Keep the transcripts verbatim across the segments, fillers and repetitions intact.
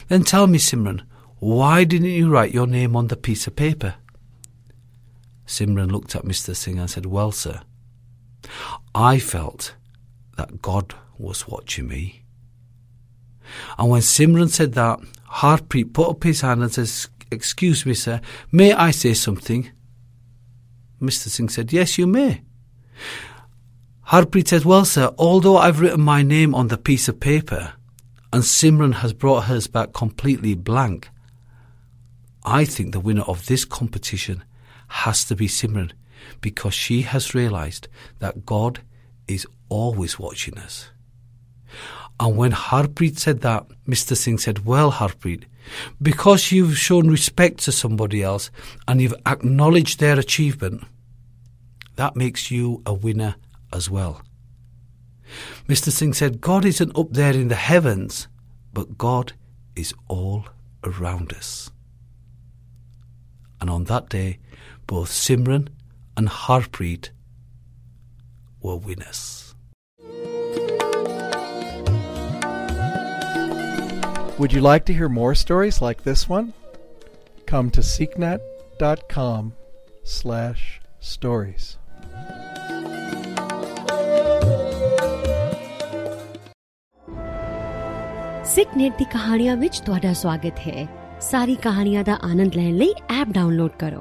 Then tell me, Simran, why didn't you write your name on the piece of paper? Simran looked at Mister Singh and said, well, sir, I felt that God was watching me. And when Simran said that, Harpreet put up his hand and says, excuse me, sir, may I say something? Mister Singh said, yes, you may. Harpreet said, well, sir, although I've written my name on the piece of paper and Simran has brought hers back completely blank, I think the winner of this competition has to be Simran, because she has realised that God is always watching us. And when Harpreet said that, Mister Singh said, well, Harpreet, because you've shown respect to somebody else and you've acknowledged their achievement, that makes you a winner as well. Mister Singh said, God isn't up there in the heavens, but God is all around us. And on that day, both Simran and Harpreet were winners. Would you like to hear more stories like this one? Come to seeknet.com slash stories. ਸਿੱਖਨੈਟ ਦੀ ਕਹਾਣੀਆਂ ਵਿੱਚ ਤੁਹਾਡਾ ਸਵਾਗਤ ਹੈ। ਸਾਰੀ ਕਹਾਣੀਆਂ ਦਾ ਆਨੰਦ ਲੈਣ ਲਈ app download ਕਰੋ।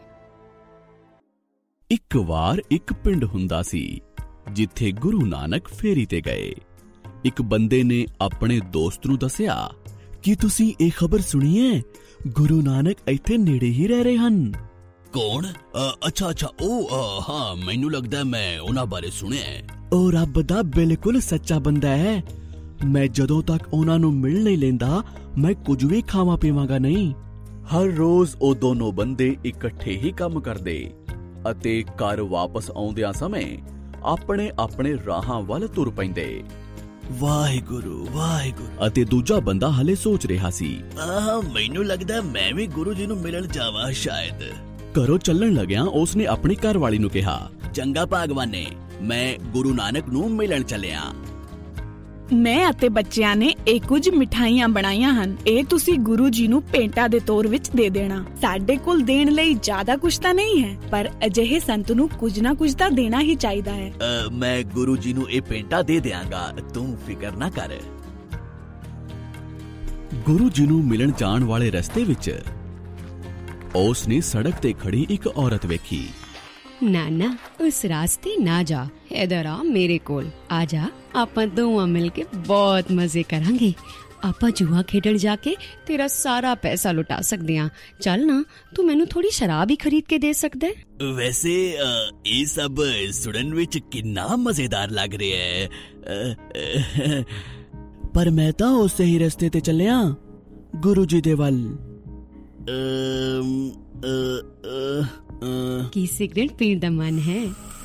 ਇੱਕ ਵਾਰ ਇੱਕ ਪਿੰਡ ਹੁੰਦਾ ਸੀ ਜਿੱਥੇ ਗੁਰੂ ਨਾਨਕ ਫੇਰੀ ਤੇ ਗਏ। ਇੱਕ ਬੰਦੇ ਨੇ ਆਪਣੇ ਦੋਸਤ ਨੂੰ ਦੱਸਿਆ ਕਿ ਤੁਸੀਂ ਇਹ ਖਬਰ ਸੁਣੀ ਹੈ, ਗੁਰੂ ਨਾਨਕ ਇੱਥੇ ਨੇੜੇ ਹੀ ਰਹਿ ਰਹੇ ਹਨ। ਕੌਣ? ਅੱਛਾ ਅੱਛਾ ਉਹ ਹਾਂ, ਮੈਨੂੰ ਲੱਗਦਾ ਮੈਂ ਉਹਨਾਂ ਬਾਰੇ ਸੁਣਿਆ। ਉਹ ਰੱਬ ਦਾ ਬਿਲਕੁਲ ਸੱਚਾ ਬੰਦਾ ਹੈ। ਮੈਂ ਜਦੋਂ ਤੱਕ ਉਹਨਾਂ ਨੂੰ ਮਿਲ ਨਹੀਂ ਲੈਂਦਾ, ਮੈਂ ਕੁਝ ਵੀ ਖਾਵਾਂ ਪੀਵਾਂਗਾ ਨਹੀਂ। ਹਰ ਰੋਜ਼ ਉਹ ਦੋਨੋਂ ਬੰਦੇ ਇਕੱਠੇ ਹੀ ਕੰਮ ਕਰਦੇ ਅਤੇ ਘਰ ਵਾਪਸ ਆਉਂਦਿਆਂ ਸਮੇਂ ਆਪਣੇ ਆਪਣੇ ਰਾਹਾਂ ਵੱਲ ਤੁਰ ਪੈਂਦੇ। ਵਾਹਿਗੁਰੂ ਵਾਹਿਗੁਰੂ। ਅਤੇ ਦੂਜਾ ਬੰਦਾ ਹਲੇ ਸੋਚ ਰਿਹਾ ਸੀ, ਆਹ ਮੈਨੂੰ ਲੱਗਦਾ ਮੈਂ ਵੀ ਗੁਰੂ ਜੀ ਨੂੰ ਮਿਲਣ ਜਾਵਾਂ ਸ਼ਾਇਦ। ਘਰੋਂ ਚੱਲਣ ਲੱਗਿਆ ਉਸਨੇ ਆਪਣੀ ਘਰਵਾਲੀ ਨੂੰ ਕਿਹਾ, ਚੰਗਾ ਭਾਗਵਾਨੇ, ਮੈਂ ਗੁਰੂ ਨਾਨਕ ਨੂੰ ਮਿਲਣ ਚੱਲਿਆ। ਮੈਂ ਅਤੇ ਬੱਚਿਆਂ ਨੇ ਇਹ ਕੁਝ ਮਿਠਾਈਆਂ ਬਣਾਈਆਂ ਹਨ, ਇਹ ਤੁਸੀਂ ਗੁਰੂ ਜੀ ਨੂੰ ਭੇਟਾਂ ਦੇ ਤੌਰ ਵਿੱਚ ਦੇ ਦੇਣਾ। ਸਾਡੇ ਕੋਲ ਦੇਣ ਲਈ ਜ਼ਿਆਦਾ ਕੁਝ ਤਾਂ ਨਹੀਂ ਹੈ, ਪਰ ਅਜਿਹੇ ਸੰਤ ਨੂੰ ਕੁਝ ਨਾ ਕੁਝ ਤਾਂ ਦੇਣਾ ਹੀ ਚਾਹੀਦਾ ਹੈ। ਮੈਂ ਗੁਰੂ ਜੀ ਨੂੰ ਇਹ ਭੇਟਾਂ ਦੇ ਦਿਆਂਗਾ, ਤੂੰ ਫਿਕਰ ਨਾ ਕਰ। ਗੁਰੂ ਜੀ ਨੂੰ ਮਿਲਣ ਜਾਣ ਵਾਲੇ ਰਸਤੇ ਵਿੱਚ ਉਸ ਨੇ ਸੜਕ ਤੇ ਖੜੀ ਇੱਕ ਔਰਤ ਵੇਖੀ। ਨਾ ਨਾ, ਉਸ ਰਾਸਤੇ ਨਾ ਜਾ, ਇਧਰ ਆ ਮੇਰੇ ਕੋਲ ਆ ਜਾ। ਆਪਾਂ ਦੋਵਾਂ ਮਿਲ ਕੇ ਬਹੁਤ ਮਜ਼ੇ ਕਰਾਂਗੇ। ਆਪਾਂ ਜੂਆ ਖੇਡਣ ਜਾ ਕੇ ਤੇਰਾ ਸਾਰਾ ਪੈਸਾ ਲੁਟਾ ਸਕਦੇ ਹਾਂ। ਚੱਲ ਨਾ, ਤੂੰ ਮੈਨੂੰ ਥੋੜੀ ਸ਼ਰਾਬ ਹੀ ਖਰੀਦ ਕੇ ਦੇ ਸਕਦਾ ਹੈ। ਵੈਸੇ ਇਹ ਸਭ ਸੁਣਨ ਵਿੱਚ ਕਿੰਨਾ ਮਜ਼ੇਦਾਰ ਲੱਗ ਰਿਹਾ ਹੈ, ਪਰ ਮੈਂ ਤਾਂ ਉਸੇ ਹੀ ਰਸਤੇ ਤੇ ਚੱਲਿਆ, ਗੁਰੂ ਜੀ ਦੇ ਵੱਲ। ਕੀ ਸਿਗਰਟ ਪੀਣ ਦਾ ਮਨ ਹੈ?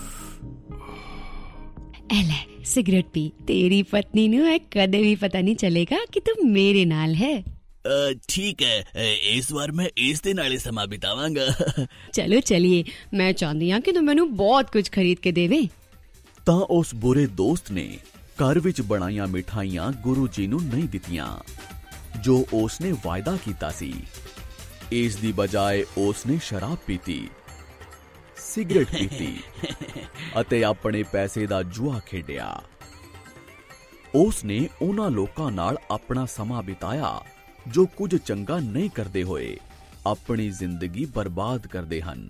ਐ ਲੈ ਸਿਗਰਟ ਪੀ, ਤੇਰੀ ਪਤਨੀ ਨੂੰ ਇਹ ਕਦੇ ਵੀ ਪਤਾ ਨਹੀਂ ਚੱਲੇਗਾ ਕਿ ਤੂੰ ਮੇਰੇ ਨਾਲ ਹੈ। ਠੀਕ ਹੈ, ਇਸ ਵਾਰ ਮੈਂ ਇਸ ਦੇ ਨਾਲੇ ਸਮਾਂ ਬਿਤਾਵਾਂਗਾ। ਚਲੋ ਚਲੀਏ, ਮੈਂ ਚਾਹੁੰਦੀ ਹਾਂ ਕਿ ਤੂੰ ਮੈਨੂੰ ਬਹੁਤ ਕੁਝ ਖਰੀਦ ਕੇ ਦੇਵੇਂ। ਤਾਂ ਉਸ ਬੁਰੇ ਦੋਸਤ ਨੇ ਘਰ ਵਿੱਚ ਬਣਾਈਆਂ ਮਿਠਾਈਆਂ ਗੁਰੂ ਜੀ ਨੂੰ ਨਹੀਂ ਦਿੱਤੀਆਂ ਜੋ ਉਸ ਨੇ ਵਾਅਦਾ ਕੀਤਾ ਸੀ। ਇਸ ਦੀ ਬਜਾਏ ਉਸ ਨੇ ਸ਼ਰਾਬ ਪੀਤੀ, ਸਿਗਰਟ ਪੀਤੀ ਅਤੇ ਆਪਣੇ ਪੈਸੇ ਦਾ ਜੂਆ ਖੇਡਿਆ। ਉਸ ਨੇ ਉਹਨਾਂ ਲੋਕਾਂ ਨਾਲ ਆਪਣਾ ਸਮਾਂ ਬਿਤਾਇਆ ਜੋ ਕੁਝ ਚੰਗਾ ਨਹੀਂ ਕਰਦੇ ਹੋਏ ਆਪਣੀ ਜ਼ਿੰਦਗੀ ਬਰਬਾਦ ਕਰਦੇ ਹਨ।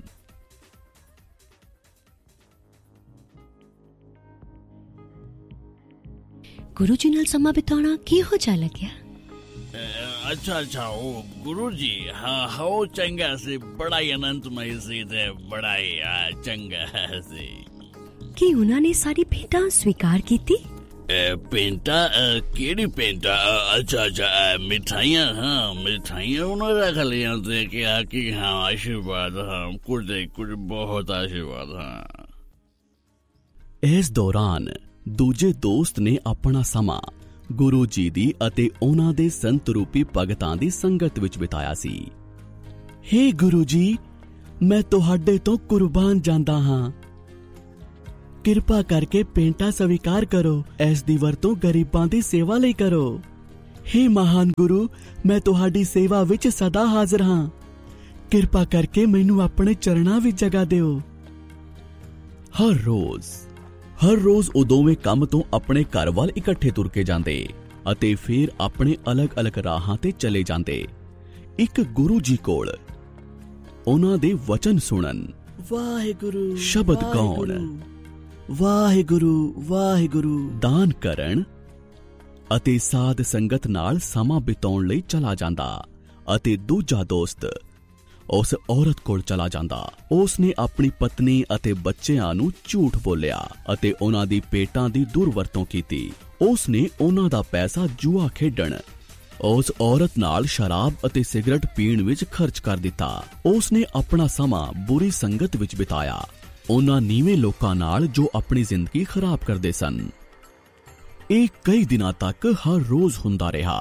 ਗੁਰੂ ਜੀ ਨਾਲ ਸਮਾਂ ਬਿਤਾਉਣਾ ਕਿਹੋ ਜਿਹਾ ਲੱਗਿਆ? ਅੱਛਾ ਅੱਛਾ ਉਹ ਗੁਰੂ ਜੀ, ਹਾਂ ਹਾਂ ਚੰਗਾ ਸੀ, ਬੜਾ ਹੀ ਆਨੰਦਮਈ ਸੀ ਤੇ ਬੜਾ ਹੀ ਚੰਗਾ ਸੀ। ਕੀ ਉਹਨਾਂ ਨੇ ਸਾਰੀ ਭੇਟਾਂ ਸਵੀਕਾਰ ਕੀਤੀ? ਭੇਟਾਂ? ਕਿਹੜੀ ਭੇਟਾਂ? ਅੱਛਾ ਅੱਛਾ ਮਿਠਾਈਆਂ। ਹਾਂ ਮਿਠਾਈਆਂ ਉਹਨਾਂ ਰੱਖ ਲਈਆਂ ਤੇ ਕਿਹਾ ਕਿ ਹਾਂ ਆਸ਼ੀਰਵਾਦ, ਹਾਂ ਕੁਝ ਕੁਝ ਬਹੁਤ ਆਸ਼ੀਰਵਾਦ। ਹਾਂ ਇਸ ਦੌਰਾਨ ਦੂਜੇ ਦੋਸਤ ਨੇ ਆਪਣਾ ਸਮਾਂ ਗੁਰੂ ਜੀ ਦੀ ਅਤੇ ਉਹਨਾਂ ਦੇ ਸੰਤ ਰੂਪੀ ਭਗਤਾਂ ਦੀ ਸੰਗਤ ਵਿੱਚ ਬਿਤਾਇਆ ਸੀ। ਹੇ ਗੁਰੂ ਜੀ, ਮੈਂ ਤੁਹਾਡੇ ਤੋਂ ਕੁਰਬਾਨ ਜਾਂਦਾ ਹਾਂ। ਕਿਰਪਾ ਕਰਕੇ ਭੇਟਾਂ ਸਵੀਕਾਰ ਕਰੋ, ਇਸ ਦੀ ਵਰਤੋਂ ਗਰੀਬਾਂ ਦੀ ਸੇਵਾ ਲਈ ਕਰੋ। हे महान गुरु, मैं तुहाडी सेवा विच सदा हाजिर हाँ। किरपा करके मैनू अपने चरणां विच जगह दिओ। हर रोज हर रोज ਉਹ ਦੋਵੇਂ ਕੰਮ ਤੋਂ ਆਪਣੇ ਘਰ ਵੱਲ ਇਕੱਠੇ ਤੁਰ ਕੇ ਜਾਂਦੇ ਅਤੇ ਫਿਰ ਆਪਣੇ ਅਲੱਗ-ਅਲੱਗ ਰਾਹਾਂ ਤੇ ਚਲੇ ਜਾਂਦੇ। ਇੱਕ ਗੁਰੂ ਜੀ ਕੋਲ ਉਹਨਾਂ ਦੇ ਵਚਨ ਸੁਣਨ, ਵਾਹਿਗੁਰੂ ਸ਼ਬਦ ਗਾਉਣ, ਵਾਹਿਗੁਰੂ ਵਾਹਿਗੁਰੂ ਦਾਨ ਕਰਨ ਅਤੇ ਸਾਧ ਸੰਗਤ ਨਾਲ ਸਮਾਂ ਬਿਤਾਉਣ ਲਈ ਚਲਾ ਜਾਂਦਾ। ਅਤੇ ਦੂਜਾ ਦੋਸਤ ਉਸ ਔਰਤ ਕੋਲ ਚਲਾ ਜਾਂਦਾ। ਉਸ ਨੇ ਆਪਣੀ ਪਤਨੀ ਅਤੇ ਬੱਚਿਆਂ ਨੂੰ ਝੂਠ ਬੋਲਿਆ ਅਤੇ ਉਹਨਾਂ ਦੀ ਪੇਟਾਂ ਦੀ ਦੁਰਵਰਤੋਂ ਕੀਤੀ। ਉਸ ਨੇ ਉਹਨਾਂ ਦਾ ਪੈਸਾ ਜੂਆ ਖੇਡਣ, ਉਸ ਔਰਤ ਨਾਲ ਸ਼ਰਾਬ ਅਤੇ ਸਿਗਰਟ ਪੀਣ ਵਿੱਚ ਖਰਚ ਕਰ ਦਿੱਤਾ। ਉਸ ਨੇ ਆਪਣਾ ਸਮਾਂ ਬੁਰੀ ਸੰਗਤ ਵਿੱਚ ਬਿਤਾਇਆ, ਉਹਨਾਂ ਨੀਵੇਂ ਲੋਕਾਂ ਨਾਲ ਜੋ ਆਪਣੀ ਜ਼ਿੰਦਗੀ ਖਰਾਬ ਕਰਦੇ ਸਨ। ਇਹ ਕਈ ਦਿਨਾਂ ਤੱਕ ਹਰ ਰੋਜ਼ ਹੁੰਦਾ ਰਿਹਾ।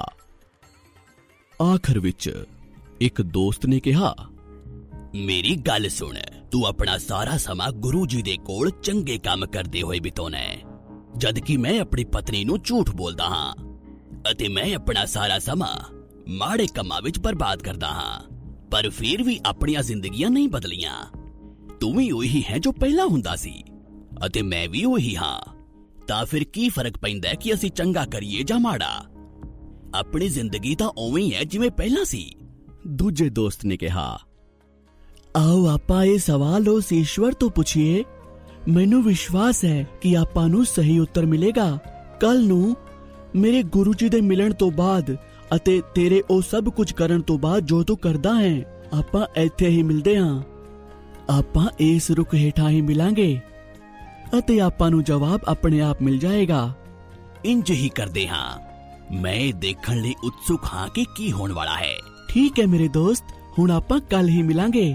ਆਖਰ ਵਿੱਚ ਇੱਕ ਦੋਸਤ ਨੇ ਕਿਹਾ, ਮੇਰੀ ਗੱਲ ਸੁਣ, ਤੂੰ ਆਪਣਾ ਸਾਰਾ ਸਮਾਂ ਗੁਰੂ ਜੀ ਦੇ ਕੋਲ ਚੰਗੇ ਕੰਮ ਕਰਦੇ ਹੋਏ ਬਿਤਾਉਣਾ ਹੈ, ਜਦ ਕਿ ਮੈਂ ਆਪਣੀ ਪਤਨੀ ਨੂੰ ਝੂਠ ਬੋਲਦਾ ਹਾਂ ਅਤੇ ਮੈਂ ਆਪਣਾ ਸਾਰਾ ਸਮਾਂ ਮਾੜੇ ਕੰਮਾਂ ਵਿੱਚ ਬਰਬਾਦ ਕਰਦਾ ਹਾਂ। ਪਰ ਫਿਰ ਵੀ ਆਪਣੀਆਂ ਜ਼ਿੰਦਗੀਆਂ ਨਹੀਂ ਬਦਲੀਆਂ। ਤੂੰ ਵੀ ਉਹੀ ਹੈ ਜੋ ਪਹਿਲਾਂ ਹੁੰਦਾ ਸੀ ਅਤੇ ਮੈਂ ਵੀ ਉਹੀ ਹਾਂ। ਤਾਂ ਫਿਰ ਕੀ ਫਰਕ ਪੈਂਦਾ ਕਿ ਅਸੀਂ ਚੰਗਾ ਕਰੀਏ ਜਾਂ ਮਾੜਾ? ਆਪਣੀ ਜ਼ਿੰਦਗੀ ਤਾਂ ਉਵੇਂ ਹੀ ਹੈ ਜਿਵੇਂ ਪਹਿਲਾਂ ਸੀ। ਦੂਜੇ ਦੋਸਤ ਨੇ ਕਿਹਾ, ਆਓ ਆਪਾਂ ਇਹ ਸਵਾਲ ਉਸ ਈਸ਼ਵਰ ਤੋਂ ਪੁੱਛੀਏ। ਮੈਨੂੰ ਵਿਸ਼ਵਾਸ ਹੈ ਕਿ ਆਪਾਂ ਨੂੰ ਸਹੀ ਉੱਤਰ ਮਿਲੇਗਾ। ਕੱਲ ਨੂੰ ਮੇਰੇ ਗੁਰੂ ਜੀ ਦੇ ਮਿਲਣ ਤੋਂ ਬਾਅਦ ਅਤੇ ਤੇਰੇ ਉਹ ਸਭ ਕੁਝ ਕਰਨ ਤੋਂ ਬਾਅਦ ਜੋ ਤੂੰ ਕਰਦਾ ਹੈ, ਆਪਾਂ ਇੱਥੇ ਹੀ ਮਿਲਦੇ ਹਾਂ। ਆਪਾਂ ਇਸ ਰੁੱਖ ਹੇਠਾਂ ਹੀ ਮਿਲਾਂਗੇ ਅਤੇ ਆਪਾਂ ਨੂੰ ਜਵਾਬ ਆਪਣੇ ਆਪ ਮਿਲ ਜਾਏਗਾ। ਇੰਜ ਹੀ ਕਰਦੇ ਹਾਂ। ਮੈਂ ਇਹ ਦੇਖਣ ਲਈ ਉਤਸੁਕ ਹਾਂ ਕਿ ਕੀ ਹੋਣ ਵਾਲਾ ਹੈ। ਠੀਕ ਹੈ ਮੇਰੇ ਦੋਸਤ, ਹੁਣ ਆਪਾਂ ਕੱਲ ਹੀ ਮਿਲਾਂਗੇ।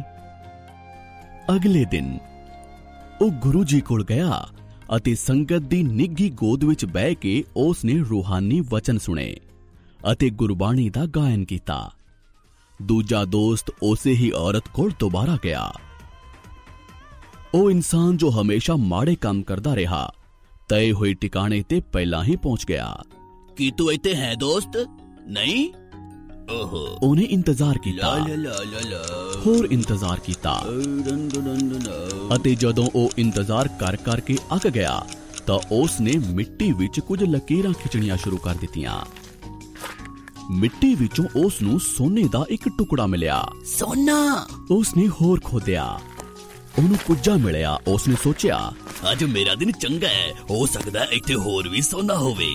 ਅਗਲੇ ਦਿਨ ਉਹ ਗੁਰੂ ਜੀ ਕੋਲ ਗਿਆ ਅਤੇ ਸੰਗਤ ਦੀ ਨਿੱਘੀ ਗੋਦ ਵਿੱਚ ਬਹਿ ਕੇ ਉਸ ਨੇ ਰੂਹਾਨੀ ਵਚਨ ਸੁਣੇ ਅਤੇ ਗੁਰਬਾਣੀ ਦਾ ਗਾਇਨ ਕੀਤਾ। ਦੂਜਾ ਦੋਸਤ ਉਸੇ ਹੀ ਔਰਤ ਕੋਲ ਦੁਬਾਰਾ ਗਿਆ। ਉਹ ਇਨਸਾਨ ਜੋ ਹਮੇਸ਼ਾ ਮਾੜੇ ਕੰਮ ਕਰਦਾ ਰਿਹਾ, ਤੈਅ ਹੋਏ ਟਿਕਾਣੇ ਤੇ ਪਹਿਲਾਂ ਹੀ ਪਹੁੰਚ ਗਿਆ। ਕੀ ਤੂੰ ਇੱਥੇ ਹੈ ਦੋਸਤ? ਨਹੀਂ? ਓਹੋ। ਉਹਨੇ ਇੰਤਜ਼ਾਰ ਕੀਤਾ, ਹੋਰ ਇੰਤਜ਼ਾਰ ਕੀਤਾ ਅਤੇ ਜਦੋਂ ਉਹ ਇੰਤਜ਼ਾਰ ਕਰ ਕਰਕੇ ਅੱਕ ਗਿਆ ਤਾਂ ਉਸ ਨੇ ਮਿੱਟੀ ਵਿੱਚ ਕੁਝ ਲਕੀਰਾਂ ਖਿੱਚਣੀਆਂ ਸ਼ੁਰੂ ਕਰ ਦਿੱਤੀਆਂ। ਮਿੱਟੀ ਵਿੱਚੋਂ ਉਸ ਨੂੰ ਸੋਨੇ ਦਾ ਇੱਕ ਟੁਕੜਾ ਮਿਲਿਆ। ਸੋਨਾ! ਉਸ ਨੇ ਹੋਰ ਖੋਦਿਆ, ਉਹਨੂੰ ਕੁੱਜਾ ਮਿਲਿਆ। ਉਸ ਨੇ ਸੋਚਿਆ, ਅੱਜ ਮੇਰਾ ਦਿਨ ਚੰਗਾ ਹੈ, ਹੋ ਸਕਦਾ ਇੱਥੇ ਹੋਰ ਵੀ ਸੋਨਾ ਹੋਵੇ।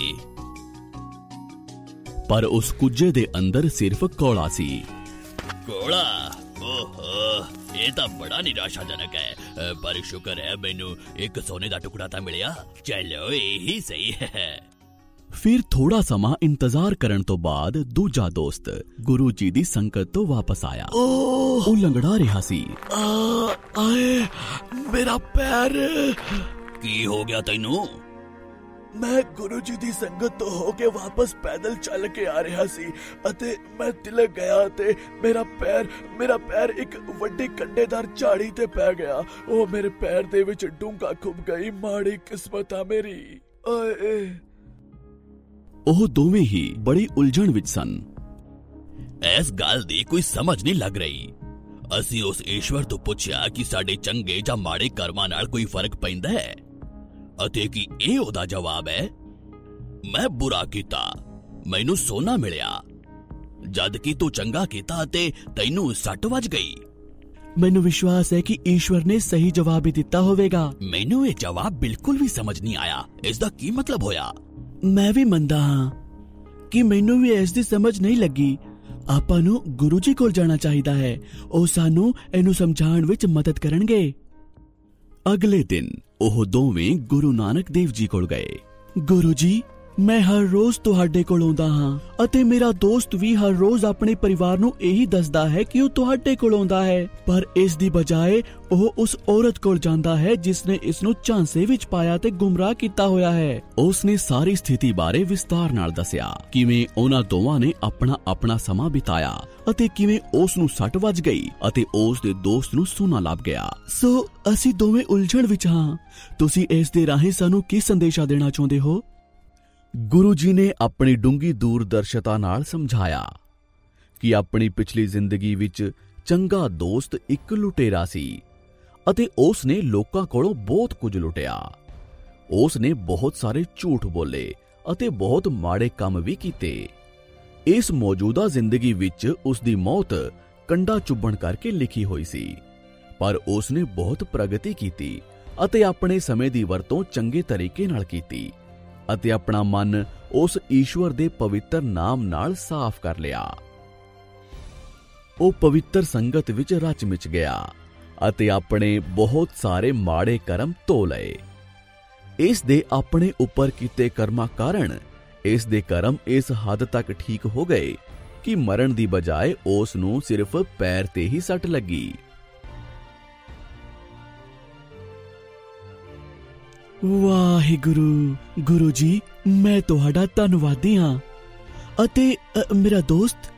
ਪਰ ਉਸ ਕੁੱਜੇ ਦੇ ਅੰਦਰ ਸਿਰਫ ਕੋਲਾ ਸੀ। ਕੋਲਾ? ਓਹੋ, ਇਹ ਤਾਂ ਬੜਾ ਨਿਰਾਸ਼ਾਜਨਕ ਹੈ। ਪਰ ਸ਼ੁਕਰ ਹੈ ਮੈਨੂੰ ਇੱਕ ਸੋਨੇ ਦਾ ਟੁਕੜਾ ਤਾਂ ਮਿਲਿਆ। ਚਲੋ ਇਹੀ ਸਹੀ ਹੈ। ਫਿਰ ਥੋੜਾ ਸਮਾਂ ਇੰਤਜ਼ਾਰ ਕਰਨ ਤੋਂ ਬਾਅਦ ਦੂਜਾ ਦੋਸਤ ਗੁਰੂ ਜੀ ਦੀ ਸੰਗਤ ਤੋਂ ਵਾਪਸ ਆਇਆ। ਉਹ ਲੰਗੜਾ ਰਿਹਾ ਸੀ। ਆਏ ਮੇਰਾ ਪੈਰ! ਕੀ ਹੋ ਗਿਆ ਤੈਨੂੰ? ਮੈਂ ਗੁਰੂ ਜੀ ਦੀ ਸੰਗਤ ਤੋਂ ਹੋ ਕੇ ਵਾਪਸ ਪੈਦਲ ਚੱਲ ਕੇ ਆ ਰਿਹਾ ਸੀ ਅਤੇ ਮੈਂ ਤਿਲਕ ਗਿਆ ਤੇ ਮੇਰਾ ਪੈਰ ਮੇਰਾ ਪੈਰ ਇੱਕ ਵੱਡੀ ਕੰਡੇਦਾਰ ਝਾੜੀ ਤੇ ਪੈ ਗਿਆ। ਉਹ ਮੇਰੇ ਪੈਰ ਦੇ ਵਿੱਚ ਡੂੰਘਾ ਖੁੱਭ ਗਈ। ਮਾੜੀ ਕਿਸਮਤ ਆ ਮੇਰੀ। ਓਏ! ਉਹ ਦੋਵੇਂ ਹੀ ਬੜੀ ਉਲਝਣ ਵਿੱਚ ਸਨ। ਇਸ ਗੱਲ ਦੀ ਕੋਈ ਸਮਝ ਨਹੀਂ ਲੱਗ ਰਹੀ। ਅਸੀਂ ਉਸ ਈਸ਼ਵਰ ਤੋਂ ਪੁੱਛਿਆ ਕਿ ਸਾਡੇ ਚੰਗੇ ਜਾਂ ਮਾੜੇ ਕਰਮਾਂ ਨਾਲ ਕੋਈ ਫਰਕ ਪੈਂਦਾ ਹੈ ਅਤੇ ਕੀ ਇਹ ਉਹਦਾ ਜਵਾਬ ਹੈ? ਮੈਂ ਬੁਰਾ ਕੀਤਾ, ਮੈਨੂੰ ਸੋਨਾ ਮਿਲਿਆ, ਜਦ ਕਿ ਤੂੰ ਚੰਗਾ ਕੀਤਾ ਅਤੇ ਤੈਨੂੰ ਸੱਟ ਵੱਜ ਗਈ। ਮੈਨੂੰ ਵਿਸ਼ਵਾਸ ਹੈ ਕਿ ਈਸ਼ਵਰ ਨੇ ਸਹੀ ਜਵਾਬ ਹੀ ਦਿੱਤਾ ਹੋਵੇਗਾ। ਮੈਨੂੰ ਇਹ ਜਵਾਬ ਬਿਲਕੁਲ ਵੀ ਸਮਝ ਨਹੀਂ ਆਇਆ। ਇਸ ਦਾ ਕੀ ਮਤਲਬ ਹੋਇਆ? ਮੈਂ ਵੀ ਮੰਨਦਾ ਹਾਂ ਕਿ ਮੈਨੂੰ ਵੀ ਇਸ ਦੀ ਸਮਝ ਨਹੀਂ ਲੱਗੀ। ਆਪਾਂ ਨੂੰ ਗੁਰੂ ਜੀ ਕੋਲ ਜਾਣਾ ਚਾਹੀਦਾ ਹੈ, ਉਹ ਸਾਨੂੰ ਇਹਨੂੰ ਸਮਝਾਉਣ ਵਿੱਚ ਮਦਦ ਕਰਨਗੇ। ਅਗਲੇ ਦਿਨ ਉਹ ਦੋਵੇਂ ਗੁਰੂ ਨਾਨਕ ਦੇਵ ਜੀ ਕੋਲ ਗਏ। ਗੁਰੂ ਜੀ, ਮੈਂ ਹਰ ਰੋਜ਼ ਤੁਹਾਡੇ ਕੋਲ ਆਉਂਦਾ ਹਾਂ ਅਤੇ ਮੇਰਾ ਦੋਸਤ ਵੀ ਹਰ ਰੋਜ਼ ਆਪਣੇ ਪਰਿਵਾਰ ਨੂੰ ਇਹੀ ਦੱਸਦਾ ਹੈ ਕਿ ਉਹ ਤੁਹਾਡੇ ਕੋਲ ਆਉਂਦਾ ਹੈ, ਪਰ ਇਸ ਦੀ ਬਜਾਏ ਉਹ ਉਸ ਔਰਤ ਕੋਲ ਜਾਂਦਾ ਹੈ ਜਿਸ ਨੇ ਇਸ ਨੂੰ ਝਾਂਸੇ ਵਿੱਚ ਪਾਇਆ ਤੇ ਗੁੰਮਰਾਹ ਕੀਤਾ ਹੋਇਆ ਹੈ। ਉਸ ਨੇ ਸਾਰੀ ਸਥਿਤੀ ਬਾਰੇ ਵਿਸਤਾਰ ਨਾਲ ਦੱਸਿਆ, ਕਿਵੇਂ ਉਹਨਾਂ ਦੋਵਾਂ ਨੇ ਆਪਣਾ ਆਪਣਾ ਸਮਾਂ ਬਿਤਾਇਆ ਅਤੇ ਕਿਵੇਂ ਉਸ ਨੂੰ ਸੱਟ ਵੱਜ ਗਈ ਅਤੇ ਉਸ ਦੇ ਦੋਸਤ ਨੂੰ ਸੋਨਾ ਲੱਭ ਗਿਆ। ਸੋ ਅਸੀਂ ਦੋਵੇਂ ਉਲਝਣ ਵਿੱਚ ਹਾਂ। ਤੁਸੀਂ ਇਸ ਦੇ ਰਾਹੀਂ ਸਾਨੂੰ ਕੀ ਸੰਦੇਸ਼ਾ ਦੇਣਾ ਚਾਹੁੰਦੇ ਹੋ? ਗੁਰੂ ਜੀ ਨੇ ਆਪਣੀ ਡੂੰਘੀ ਦੂਰਦਰਸ਼ਤਾ ਨਾਲ ਸਮਝਾਇਆ ਕਿ ਆਪਣੀ ਪਿਛਲੀ ਜ਼ਿੰਦਗੀ ਵਿੱਚ ਚੰਗਾ ਦੋਸਤ ਇੱਕ ਲੁਟੇਰਾ ਸੀ ਅਤੇ ਉਸ ਨੇ ਲੋਕਾਂ ਕੋਲੋਂ ਬਹੁਤ ਕੁਝ ਲੁੱਟਿਆ। ਉਸ ਨੇ ਬਹੁਤ ਸਾਰੇ ਝੂਠ ਬੋਲੇ ਅਤੇ ਬਹੁਤ ਮਾੜੇ ਕੰਮ ਵੀ ਕੀਤੇ। ਇਸ ਮੌਜੂਦਾ ਜ਼ਿੰਦਗੀ ਵਿੱਚ ਉਸ ਦੀ ਮੌਤ ਕੰਡਾ ਚੁੱਭਣ ਕਰਕੇ ਲਿਖੀ ਹੋਈ ਸੀ, ਪਰ ਉਸ ਨੇ ਬਹੁਤ ਪ੍ਰਗਤੀ ਕੀਤੀ ਅਤੇ ਆਪਣੇ ਸਮੇਂ ਦੀ ਵਰਤੋਂ ਚੰਗੇ ਤਰੀਕੇ ਨਾਲ ਕੀਤੀ ਅਤੇ ਆਪਣਾ ਮਨ ਉਸ ਈਸ਼ਵਰ ਦੇ ਪਵਿੱਤਰ ਨਾਮ ਨਾਲ ਸਾਫ਼ ਕਰ ਲਿਆ। ਉਹ ਪਵਿੱਤਰ ਸੰਗਤ ਵਿੱਚ ਰਚ ਮਿਚ ਗਿਆ ਅਤੇ ਆਪਣੇ ਬਹੁਤ ਸਾਰੇ ਮਾੜੇ ਕਰਮ ਧੋ ਲਏ। ਇਸ ਦੇ ਆਪਣੇ ਉੱਪਰ ਕੀਤੇ ਕਰਮਾਂ ਕਾਰਨ ਇਸ ਦੇ ਕਰਮ ਇਸ ਹੱਦ ਤੱਕ ਠੀਕ ਹੋ ਗਏ ਕਿ ਮਰਨ ਦੀ ਬਜਾਏ ਉਸ ਨੂੰ ਸਿਰਫ ਪੈਰ ਤੇ ਹੀ ਸੱਟ ਲੱਗੀ। ਵਾਹਿਗੁਰੂ, ਗੁਰੂ ਜੀ, ਮੈਂ ਤੁਹਾਡਾ ਧੰਨਵਾਦੀ ਹਾਂ ਅਤੇ ਅ, ਮੇਰਾ ਦੋਸਤ।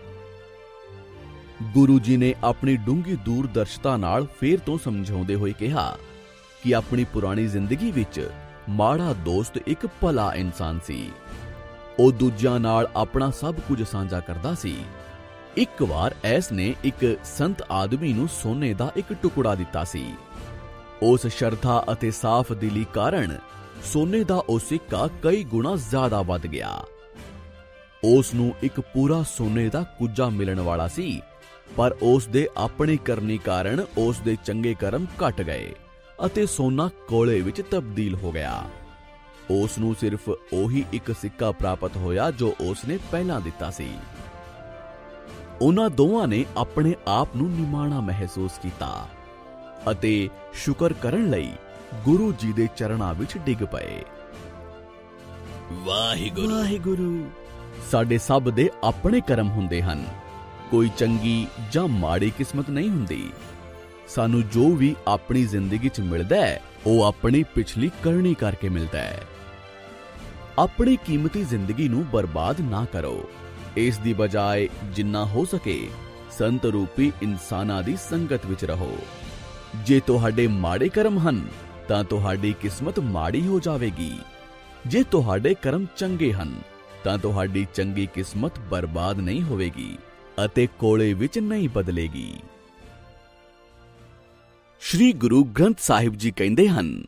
ਗੁਰੂ ਜੀ ਨੇ ਆਪਣੀ ਡੂੰਘੀ ਦੂਰਦਰਸ਼ਤਾ ਨਾਲ ਫੇਰ ਤੋਂ ਸਮਝਾਉਂਦੇ ਹੋਏ ਕਿਹਾ ਕਿ ਆਪਣੀ ਪੁਰਾਣੀ ਜ਼ਿੰਦਗੀ ਵਿੱਚ ਮਾੜਾ ਦੋਸਤ ਇੱਕ ਭਲਾ ਇਨਸਾਨ ਸੀ। ਉਹ ਦੂਜਿਆਂ ਨਾਲ ਆਪਣਾ ਸਭ ਕੁਝ ਸਾਂਝਾ ਕਰਦਾ ਸੀ। ਇੱਕ ਵਾਰ ਐਸ ਨੇ ਇੱਕ ਸੰਤ ਆਦਮੀ ਨੂੰ ਸੋਨੇ ਦਾ ਇੱਕ ਟੁਕੜਾ ਦਿੱਤਾ ਸੀ। ਉਸ ਸ਼ਰਧਾ ਅਤੇ ਸਾਫ਼ ਦਿਲੀ ਕਾਰਨ ਸੋਨੇ ਦਾ ਉਹ ਸਿੱਕਾ ਕਈ ਗੁਣਾ ਜ਼ਿਆਦਾ ਵੱਧ ਗਿਆ। ਉਸ ਨੂੰ ਇੱਕ ਪੂਰਾ ਸੋਨੇ ਦਾ ਕੁੱਜਾ ਮਿਲਣ ਵਾਲਾ ਸੀ, ਪਰ ਉਸ ਦੇ ਆਪਣੇ ਕਰਨੀ ਕਾਰਨ ਉਸ ਦੇ ਚੰਗੇ ਕਰਮ ਘਟ ਗਏ ਅਤੇ ਸੋਨਾ ਕੋਲੇ ਵਿੱਚ ਤਬਦੀਲ ਹੋ ਗਿਆ। ਉਸ ਨੂੰ ਸਿਰਫ ਉਹੀ ਇੱਕ ਸਿੱਕਾ ਪ੍ਰਾਪਤ ਹੋਇਆ ਜੋ ਉਸ ਨੇ ਪਹਿਲਾਂ ਦਿੱਤਾ ਸੀ। ਉਹਨਾਂ ਦੋਵਾਂ ਨੇ ਆਪਣੇ ਆਪ ਨੂੰ ਨਿਮਾਣਾ ਮਹਿਸੂਸ ਕੀਤਾ ਅਤੇ ਸ਼ੁਕਰ ਕਰਨ ਲਈ ਗੁਰੂ ਜੀ ਦੇ ਚਰਨਾਂ ਵਿੱਚ ਡਿੱਗ ਪਏ। ਵਾਹਿਗੁਰੂ ਵਾਹਿਗੁਰੂ। ਸਾਡੇ ਸਭ ਦੇ ਆਪਣੇ ਕਰਮ ਹੁੰਦੇ ਹਨ, ਕੋਈ ਚੰਗੀ ਜਾਂ ਮਾੜੀ ਕਿਸਮਤ ਨਹੀਂ ਹੁੰਦੀ। ਸਾਨੂੰ ਜੋ ਵੀ ਆਪਣੀ ਜ਼ਿੰਦਗੀ 'ਚ ਮਿਲਦਾ ਹੈ ਉਹ ਆਪਣੀ ਪਿਛਲੀ ਕਰਨੀ ਕਰਕੇ ਮਿਲਦਾ ਹੈ। ਆਪਣੀ ਕੀਮਤੀ ਜ਼ਿੰਦਗੀ ਨੂੰ ਬਰਬਾਦ ਨਾ ਕਰੋ। ਇਸ ਦੀ ਬਜਾਏ ਜਿੰਨਾ ਹੋ ਸਕੇ ਸੰਤ ਰੂਪੀ ਇਨਸਾਨਾਂ ਦੀ ਸੰਗਤ ਵਿੱਚ ਰਹੋ। ਜੇ ਤੁਹਾਡੇ ਮਾੜੇ ਕਰਮ ਹਨ ਤਾਂ ਤੁਹਾਡੀ ਕਿਸਮਤ ਮਾੜੀ ਹੋ ਜਾਵੇਗੀ। ਜੇ ਤੁਹਾਡੇ ਕਰਮ ਚੰਗੇ ਹਨ ਤਾਂ ਤੁਹਾਡੀ ਚੰਗੀ ਕਿਸਮਤ ਬਰਬਾਦ ਨਹੀਂ ਹੋਵੇਗੀ ਅਤੇ ਕੋਲੇ ਵਿੱਚ ਨਹੀਂ ਬਦਲੇਗੀ। ਸ਼੍ਰੀ ਗੁਰੂ ਗ੍ਰੰਥ ਸਾਹਿਬ ਜੀ ਕਹਿੰਦੇ ਹਨ,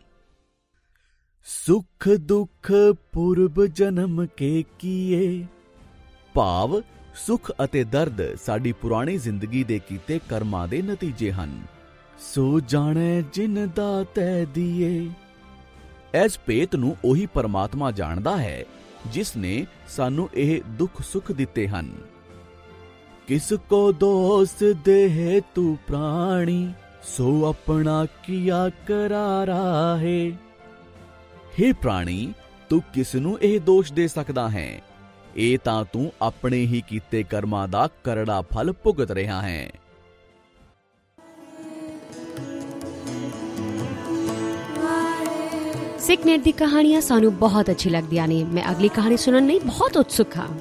ਸੁਖ ਦੁੱਖ ਪੁਰਬ ਜਨਮ ਕੇ ਕੀਏ। ਭਾਵ ਸੁਖ ਅਤੇ ਦਰਦ ਸਾਡੀ ਪੁਰਾਣੀ ਜ਼ਿੰਦਗੀ ਦੇ ਕੀਤੇ ਕਰਮਾਂ ਦੇ ਨਤੀਜੇ ਹਨ। ਸੋ ਜਾਣੈ ਜਿਨ ਦਾਤੈ ਦੀਏ। ਇਸ ਭੇਤ ਨੂੰ ਉਹੀ ਪਰਮਾਤਮਾ ਜਾਣਦਾ ਹੈ ਜਿਸ ਨੇ ਸਾਨੂੰ ਇਹ ਦੁੱਖ ਸੁੱਖ ਦਿੱਤੇ ਹਨ। ਕਿਸ ਕੋ ਦੋਸ ਦੇਹ ਤੂ ਪ੍ਰਾਣੀ, ਸੋ ਆਪਣਾ ਕੀਆ ਕਰਾਰਾ ਹੈ। ਹੇ ਪ੍ਰਾਣੀ, ਤੂੰ ਕਿਸ ਨੂੰ ਇਹ ਦੋਸ਼ ਦੇ ਸਕਦਾ ਹੈ? ਇਹ ਤਾਂ ਤੂੰ ਆਪਣੇ ਹੀ ਕੀਤੇ ਕਰਮਾਂ ਦਾ ਕਰੜਾ ਫਲ ਭੁਗਤ ਰਿਹਾ ਹੈ। ਸਿਕਨੇਟ ਦੀ ਕਹਾਣੀਆਂ ਸਾਨੂੰ ਬਹੁਤ ਅੱਛੀ ਲੱਗਦੀਆਂ ਨੇ। ਮੈਂ ਅਗਲੀ ਕਹਾਣੀ ਸੁਣਨ ਲਈ ਬਹੁਤ ਉਤਸੁਕ ਹਾਂ।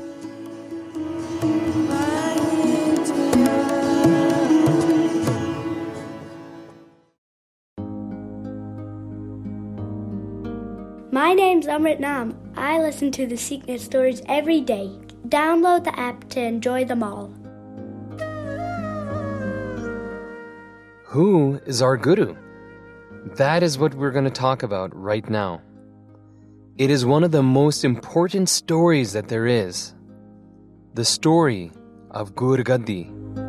My name's Amrit Nam. I listen to the Seeknet stories every day. Download the app to enjoy them all. Who is our Guru? That is what we're going to talk about right now. It is one of the most important stories that there is. The story of Gurgaddi.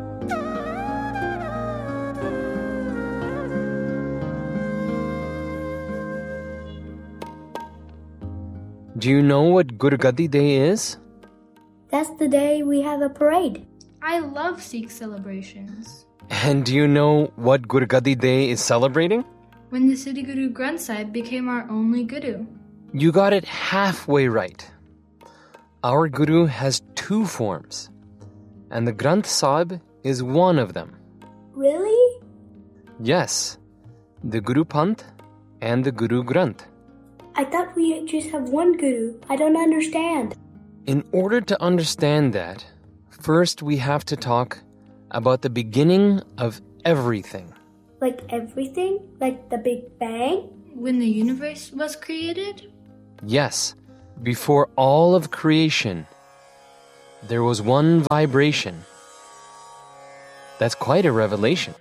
Do you know what Gurgaddi Day is? That's the day we have a parade. I love Sikh celebrations. And do you know what Gurgaddi Day is celebrating? When the Siddhi Guru Granth Sahib became our only Guru. You got it halfway right. Our Guru has two forms, and the Granth Sahib is one of them. Really? Yes, the Guru Panth and the Guru Granth. I thought we just have one Guru. I don't understand. In order to understand that, first we have to talk about the beginning of everything. Like everything? Like the Big Bang? When the universe was created? Yes, Before all of creation, there was one vibration. That's quite a revelation.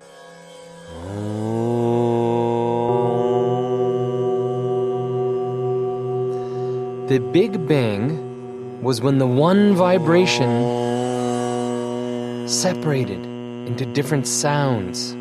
The Big Bang was when the one vibration separated into different sounds.